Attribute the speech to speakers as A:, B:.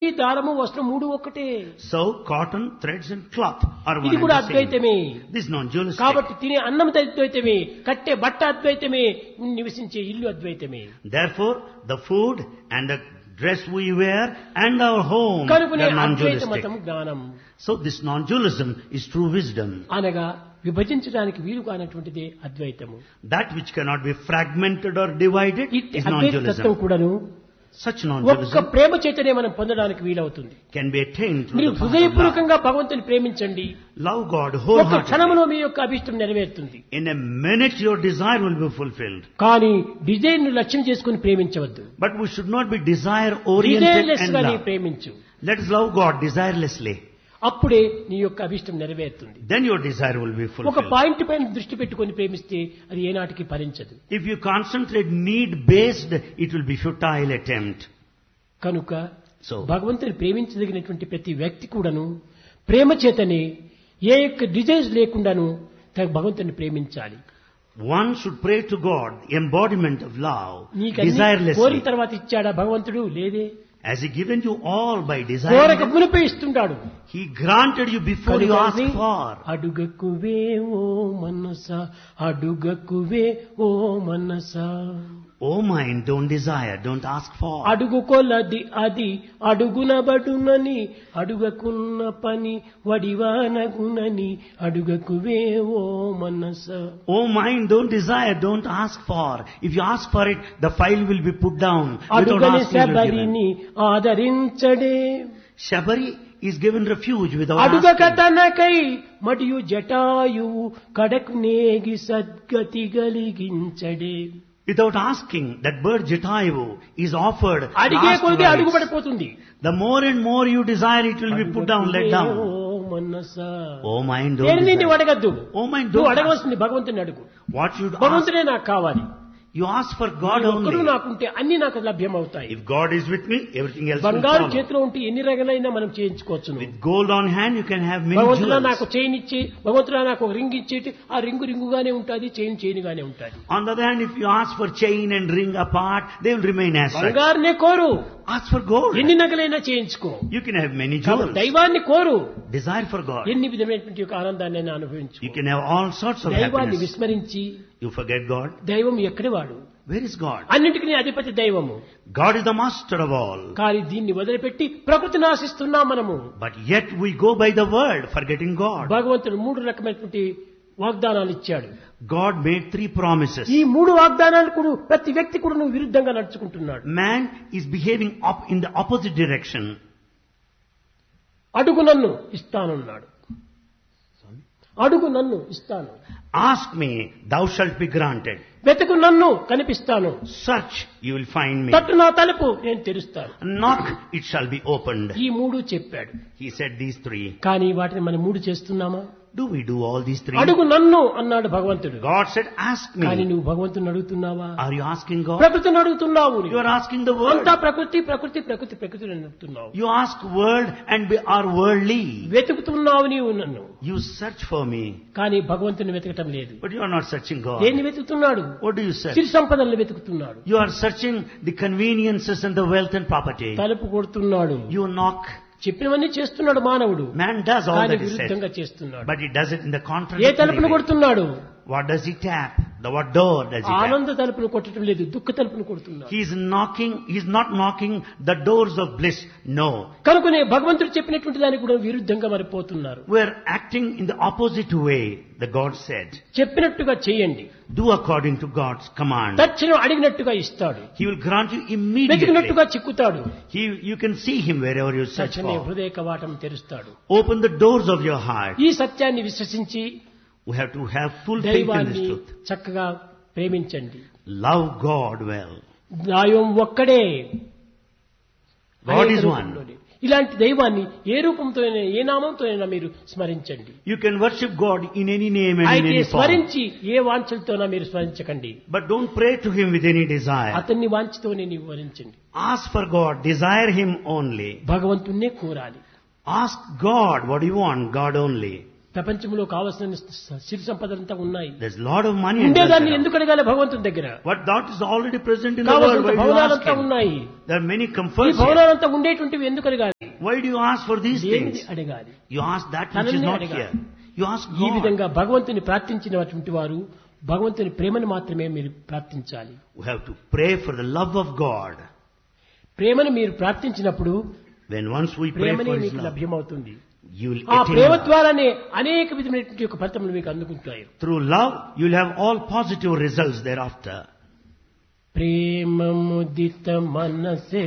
A: ఈ దారము వస్త్రం మూడు ఒక్కటే.
B: So cotton, threads and cloth are one
A: ఇది
B: and
A: కూడా
B: the same.
A: అద్వైతమే.
B: This is non-dualistic.
A: కాబట్టి తినే అన్నం అద్వైతమే, కట్టే బట్ట అద్వైతమే, నివసించే ఇల్లు అద్వైతమే.
B: Therefore, the food and the dress we wear and our home
A: కనుకనే
B: are
A: అద్వైత
B: non-dualistic.
A: మతం జ్ఞానం.
B: So this non-dualism is true wisdom.
A: అనగా విభజించడానికి వీలు కానటువంటిదే అద్వైతము.
B: That which cannot be fragmented or divided
A: ఇట్టి
B: is
A: అద్వైత తత్వం
B: non-dualism.
A: కూడాను
B: Such
A: ఒక్క
B: non-dualism
A: ప్రేమ చేతనే మనం పొందడానికి వీలవుతుంది.
B: can be attained through
A: మీరు
B: the path of love.
A: హృదయపూర్వకంగా భగవంతుని ప్రేమించండి.
B: Love God
A: ఒక్క
B: wholeheartedly.
A: క్షణంలో మీ యొక్క అభిష్టం నెరవేరుతుంది.
B: In a minute your desire will be fulfilled.
A: కానీ డిజైన్ ను లక్ష్యం చేసుకుని ప్రేమించవద్దు.
B: But we should not be desire oriented
A: desireless
B: and
A: గా నీ
B: love.
A: ప్రేమించు.
B: Let us love God desirelessly.
A: అప్పుడే నీ యొక్క అభిష్టం నెరవేరుతుంది.
B: Then your desire will be
A: ఒక
B: fulfilled.
A: పాయింట్ పైన దృష్టి పెట్టుకొని ప్రేమిస్తే అది ఏనాటికి ఫలించదు.
B: If you concentrate need based, it will be futile attempt.
A: కనుక
B: So,
A: భగవంతుని ప్రేమించదగినటువంటి ప్రతి వ్యక్తి కూడాను ప్రేమ చేతనే ఏ యొక్క డిజైర్స్ లేకుండాను భగవంతుని ప్రేమించాలి.
B: one should pray to God, embodiment of love,
A: నీకు కోరిన
B: desirelessly.
A: తర్వాత ఇచ్చాడా భగవంతుడు? లేదే.
B: Has He given you all by
A: కోరక
B: desire?
A: మునిపే ఇస్తుంటాడు.
B: He granted you before you asked for.
A: అడుగకువే ఓ మనస, అడుగకువే ఓ మనస,
B: Oh mind, don't desire, don't ask for.
A: అడుగు కొలది అది అడుగునబడునని, అడుగకున్న పని వడివానగునని, అడుగకువే ఓ మనస.
B: Oh mind, don't desire, don't ask for. If you ask for it, the file will be put down. Without
A: అడుగని
B: asking, you will be given.
A: శబరిని ఆదరించడే,
B: Shabari is given refuge without
A: అడుగక
B: asking.
A: తనకై మరియు జటాయువు కడకు నేగి సద్గతి గలిగించడే.
B: Without asking, that bird Jatayu is offered.
A: అడిగే
B: last
A: కొద్ది
B: rites.
A: అడుగు పడిపోతుంది.
B: The more and more you desire, it will be put down, let
A: oh
B: down.
A: మనస,
B: Oh mind, don't
A: దేనిని
B: desire.
A: అడగద్దు.
B: Oh mind,
A: నువ్వు
B: don't ask.
A: అడగవలసింది భగవంతుని అడుగు.
B: What you ask,
A: భగవంతుడే నాకు కావాలి.
B: you ask for God
A: ఒక్కడు
B: only.
A: నాకుంటే అన్ని నాకు లభ్యమవుతాయి.
B: If God is with me, everything else will
A: బంగారు
B: follow.
A: చేతిలో ఉంటే ఎన్ని రకాలైనా మనం చేయించుకోవచ్చు.
B: With gold on hand, you can have many
A: భగవంతుడా
B: jewels.
A: నాకు చైన్ ఇచ్చి, భగవంతుడా నాకు ఒక రింగ్ ఇచ్చేటి, ఆ రింగు రింగుగానే ఉంటుంది, చైన్ చైన్గానే ఉంటుంది.
B: On the other hand, if you ask for chain and ring apart, they will remain as such.
A: బంగారునే కోరు,
B: Ask for gold.
A: ఎన్ని నగలైనా చేయించుకో.
B: You can have many
A: కాబట్టి
B: jewels.
A: దైవాన్ని కోరు,
B: Desire for God.
A: ఎన్ని విధమైనటువంటి యొక్క ఆనందాన్ని అయినా అనుభవించు.
B: You can have all sorts of
A: దైవాన్ని
B: happiness.
A: విస్మరించి
B: You forget God.
A: దైవం ఎక్కడి వాడు?
B: Where is God?
A: అన్నింటికి అధిపతి దైవము.
B: God is the master of all.
A: కానీ దీన్ని వదిలిపెట్టి ప్రకృతిని ఆశిస్తున్నాం మనము.
B: But yet we go by the word, forgetting God.
A: భగవంతుడు 3 రకమైనటువంటి వాగ్దానాలు ఇచ్చాడు.
B: God made 3 promises.
A: ఈ 3 వాగ్దానాలు కూడా ప్రతి వ్యక్తి కూడా నువ్వు విరుద్ధంగా నడుచుకుంటున్నాడు.
B: Man is behaving in the opposite direction.
A: అడుగు నన్ను ఇస్తానన్నాడు. అడుగు నన్ను ఇస్తాను.
B: Ask me, thou shalt be granted.
A: వెతుకు నన్ను కనిపిస్తాను.
B: Search, you will find me.
A: తట్టు నా తలుపు నేను తెరుస్తాను.
B: Knock, it shall be opened.
A: ఈ 3 చెప్పాడు.
B: He said these 3.
A: కానీ వాటిని మనం 3 చేస్తున్నామా?
B: Do we do all these 3?
A: అడుగు నన్ను అన్నాడు భగవంతుడు.
B: God said, ask
A: కానీ
B: me.
A: నువ్వు భగవంతుని అడుగుతున్నావా?
B: Are you asking God?
A: ప్రకృతిని అడుగుతున్నావు.
B: You are asking the world.
A: అంతా ప్రకృతి ప్రకృతి ప్రకృతి ప్రకృతిని అడుగుతున్నావు.
B: You ask world and are worldly.
A: వెతుకుతున్నావు నీవు నన్ను.
B: You search for me.
A: కానీ భగవంతుని వెతకటం లేదు.
B: But you are not searching God.
A: దేన్ని వెతుకుతున్నాడు?
B: What do you search?
A: సిరి సంపదలను వెతుకుతున్నాడు.
B: You are searching the conveniences and the wealth and property.
A: తలుపు కొడుతున్నాడు.
B: You knock.
A: చెప్పినవన్నీ చేస్తున్నాడు మానవుడు.
B: Man does all
A: కానీ
B: that is said.
A: విరుద్ధంగా చేస్తున్నాడు.
B: But he does it in the
A: A
B: contrary
A: తలుపును
B: way.
A: కొడుతున్నాడు?
B: What does he tap? What door does he tap?
A: ఆనంద తలుపును కొట్టడం లేదు, దుఃఖ తలుపును కొడుతున్నాడు.
B: He is knocking, he is not knocking the doors of bliss. No.
A: కనుకనే భగవంతుడు చెప్పినటువంటి దానికి కూడా విరుద్ధంగా మరిపోతున్నారు.
B: We are acting in the opposite way, the God said.
A: చెప్పినట్టుగా చేయండి.
B: Do according to God's command.
A: తక్షణం అడిగినట్టుగా ఇస్తాడు.
B: He will grant you immediately.
A: వెతికినట్టుగా చిక్కుతాడు.
B: You can see him wherever you search
A: తక్షణమే
B: for.
A: హృదయ కవాటం తెరుస్తాడు.
B: Open the doors of your heart.
A: ఈ సత్యాన్ని విశ్వసించి
B: We have to have full faith in this
A: దైవాన్ని
B: truth.
A: చక్కగా ప్రేమించండి.
B: Love God well.
A: దైవం ఒక్కడే.
B: God
A: అనేక
B: is one.
A: రూపంలోనే. ఇలాంటి దైవాన్ని ఏ రూపంతో ఏ నామంతో మీరు స్మరించండి.
B: You can worship God in any name and in
A: అయితే
B: any form.
A: స్మరించి ఏ వాంఛలతోనా మీరు స్మరించకండి.
B: But don't pray to Him with any desire.
A: అతన్ని వాంఛతోనే నీవు వరించండి.
B: Ask for God. Desire Him only.
A: భగవంతున్నే కోరాలి.
B: Ask God what you want. God only.
A: ప్రపంచంలో కావలసిన సిరి సంపదలంతా ఉన్నాయి.
B: There's a lot of money. and
A: ఉండేదాన్ని
B: wealth
A: ఎందుకు అడగాలి భగవంతుని దగ్గర?
B: around. But that is already present in the world.
A: కావలసిన
B: Why do you ask
A: భవనాలంతా
B: Him?
A: ఉన్నాయి.
B: There are many
A: ఈ
B: comforts here.
A: భవనాలంతా ఉండేటువంటివి ఎందుకు అడగాలి?
B: Why do you ask for these
A: దేనిని
B: things?
A: అడగాలి?
B: You ask that which is
A: తననే
B: not
A: అడగాలి.
B: here. You ask
A: ఈ
B: God.
A: విధంగా భగవంతుని ప్రార్థించినటువంటి వారు భగవంతుని ప్రేమను మాత్రమే మీరు ప్రార్థించాలి.
B: We have to pray for the love of God.
A: ప్రేమను మీరు ప్రార్థించినప్పుడు
B: When once we pray
A: ప్రేమనే
B: for His
A: మీకు
B: love,
A: లభ్యమవుతుంది.
B: you will
A: ఆ
B: attain
A: ప్రేమ
B: love.
A: ద్వారానే అనేక విధమైనటువంటి యొక్క ఫలితములు మీకు అందుకుంటాయి.
B: Through love, you will have all positive results thereafter.
A: ప్రేమ ముదిత మనసే